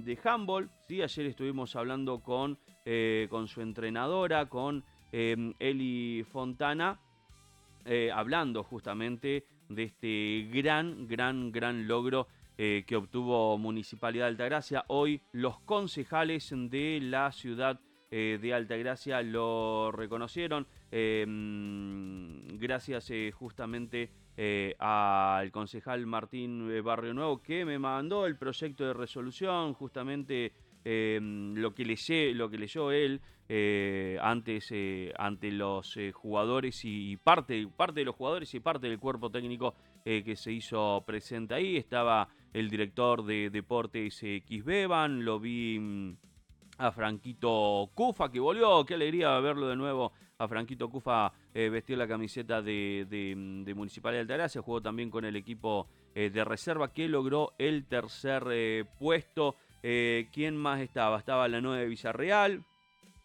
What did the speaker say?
de handball. ¿Sí? Ayer estuvimos hablando con su entrenadora, con Eli Fontana, hablando justamente de este gran logro que obtuvo Municipalidad de Altagracia. Hoy los concejales de la ciudad de Altagracia lo reconocieron, gracias justamente al concejal Martín Barrio Nuevo, que me mandó el proyecto de resolución, justamente lo que leyó él antes ante los jugadores y parte de los jugadores y parte del cuerpo técnico que se hizo presente ahí. Estaba el director de Deportes Quisbeban, lo vi a Franquito Cufa, que volvió. Qué alegría verlo de nuevo a Franquito Cufa vestir la camiseta de Municipalidad de Altagracia. Jugó también con el equipo de reserva, que logró el tercer puesto. ¿Quién más estaba? Estaba la 9 de Villarreal,